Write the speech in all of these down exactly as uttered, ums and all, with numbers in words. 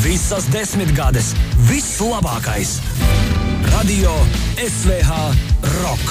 Visas desmitgades, viss labākais. Radio S V H Rock.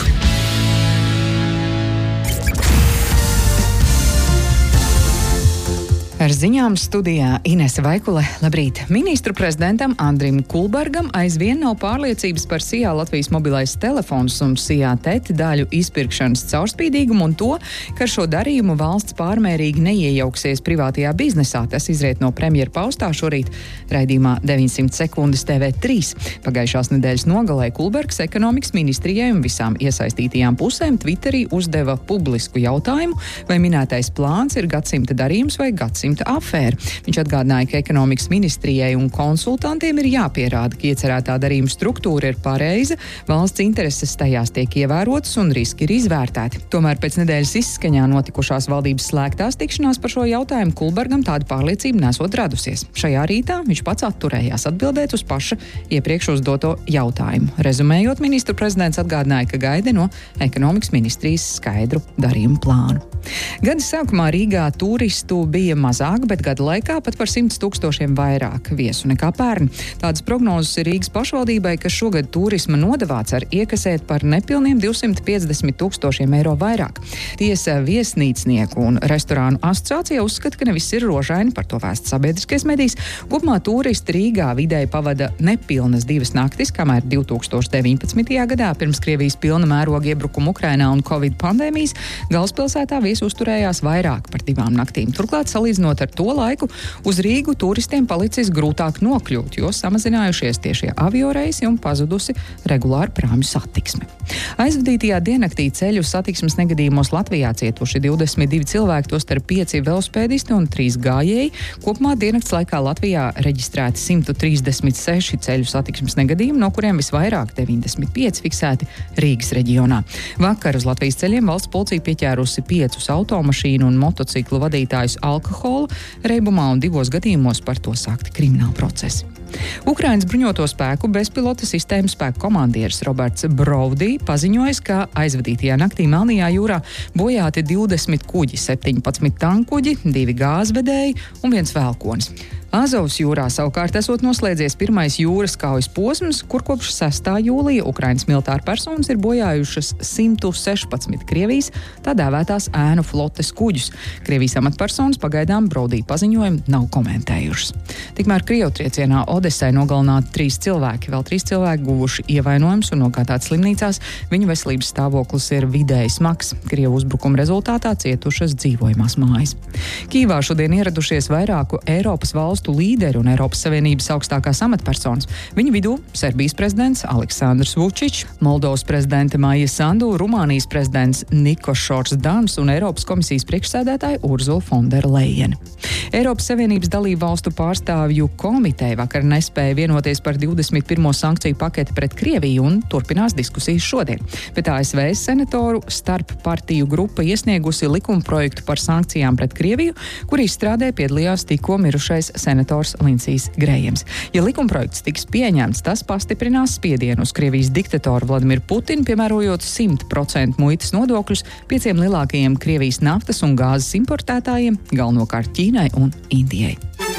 Ar ziņām studijā Inese Vaikule. Labrīt! Ministru prezidentam Andrim Kulbergam aizvien nav pārliecības par Sijā Latvijas mobilais telefons un Sijā teti daļu izpirkšanas caurspīdīgumu un to, ka ar šo darījumu valsts pārmērīgi neiejauksies privātajā biznesā. Tas izriet no premjera paustā šorīt raidījumā deviņsimt sekundes T V trīs. Pagājušās nedēļas nogalē Kulbergs ekonomikas ministrijai un visām iesaistītajām pusēm Twitterī uzdeva publisku jautājumu, vai minētais plāns ir gadsimta darījums vai gadsimta afēra. Viņš atgādināja, ka ekonomikas ministrijai un konsultantiem ir jāpierāda, ka iecerētā darījuma struktūra ir pareiza, valsts intereses tajās tiek ievērotas un riski ir izvērtēti. Tomēr pēc nedēļas izskaņā notikušās valdības slēgtās tikšanās par šo jautājumu Kulbergam tāda pārliecība nesot radusies. Šajā rītā viņš pats atturējās atbildēt uz paša iepriekš uzdoto jautājumu. Rezumējot, ministru prezidents atgādināja, ka gaida no ekonomikas ministrijas skaidru darījumu plānu. Gada sākumā Rīgā turistu bija mazāk, bet gada laikā pat par simts tūkstošiem vairāk viesu nekā pērn. Tādas prognozes ir Rīgas pašvaldībai, ka šogad turisma nodevā cer iekasēt par nepilniem divsimt piecdesmit tūkstošiem eiro vairāk. Tiesa viesnīcnieku un restorānu asociācija uzskata, ka neviss ir rožaini, par to vēsta sabiedriskais medijs. Kopumā turisti Rīgā vidēji pavada nepilnas divas naktis, kamēr divi tūkstoši deviņpadsmitajā gadā pirms Krievijas pilna mēroga iebrukuma Ukrainā un Covid pandēmijas galvaspilsētā viesi uzturējās vairāk par divām naktīm. Turklāt, salīdzinot ar to laiku, uz Rīgu turistiem palicis grūtāk nokļūt, jo samazinājušies tiešie avioreisi un pazudusi regulāra prāmju satiksme. Aizvadītajā diennaktī ceļu satiksmes negadījumos Latvijā cietuši divdesmit divi cilvēki, tostarp pieci velospēdisti un trīs gājēji. Kopumā diennakts laikā Latvijā reģistrēti simt trīsdesmit seši ceļu satiksmes negadījumi, no kuriem visvairāk deviņdesmit pieci fiksēti Rīgas reģionā. Vakar uz Latvijas ceļiem valsts policija pieķērusi piecus automašīnu un motociklu vadītājus alkohola reibumā un divos gadījumos par to sākti krimināli procesi. Ukrainas bruņoto spēku bezpilota sistēmu spēku komandieris Roberts Brovdī paziņojis, ka aizvadītajā naktī Melnajā jūrā bojāti divdesmit kuģi, septiņpadsmit tankuģi, divi gāzvedēji un viens velkonis. Azovas jūrā savukārt esot noslēdzies pirmais jūras kaujas posms, kur kopš sestā jūlija Ukrainas militāra personas ir bojājušas simt sešpadsmit Krievijas tā dēvētās ēnu flotes kuģus. Krievijas amatpersonas pagaidām Brovdī paziņojumu nav komentējušas. Tikmēr Krievtriecienā Odesai nogalināti trīs cilvēki, vēl trīs cilvēki guvuši ievainojumus un nogādāti slimnīcās. Viņu veselības stāvoklis ir vidēji smags. Krievu uzbrukuma rezultātā cietušas dzīvojamās mājas. Kīvā šodien ieradušies vairāku Eiropas valstu līderi un Eiropas Savienības augstākās amatpersonas. Viņu vidū Serbijas prezidents Aleksandrs Vučičs, Moldovas prezidente Maija Sandu, Rumānijas prezidents Nikošors Dans un Eiropas komisijas priekšsēdētāja Urzula fon der Lejene. Eiropas Savienības dalību valstu pārstāvju komiteja vakar nespēja vienoties par divdesmit pirmo sankciju paketi pret Krieviju un turpinās diskusijas šodien. Bet A S V senatoru starp partiju grupa iesniegusi likumprojektu par sankcijām pret Krieviju, kur izstrādē piedalījās tikko mirušais senators Lindsijs Grējams. Ja likumprojekts tiks pieņemts, tas pastiprinās spiedienu uz Krievijas diktatoru Vladimiru Putinu, piemērojot simt procentu muitas nodokļus pieciem lielākajiem Krievijas naftas un gāzes importētājiem, galvenokārt Ķīnai un Indijai.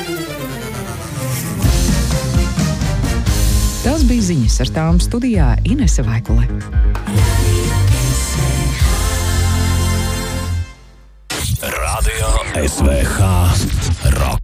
Tas bija ziņas, ar tām studijā Inese Vaikule. Radio S V H Rock.